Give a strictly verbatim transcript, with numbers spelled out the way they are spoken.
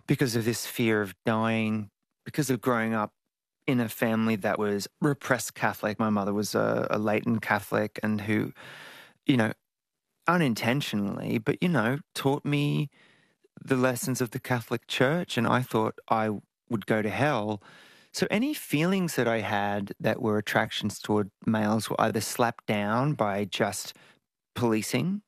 because of this fear of dying, because of growing up in a family that was repressed Catholic. My mother was a, a latent Catholic and who, you know, unintentionally, but, you know, taught me the lessons of the Catholic Church, and I thought I would go to hell. So any feelings that I had that were attractions toward males were either slapped down by just policing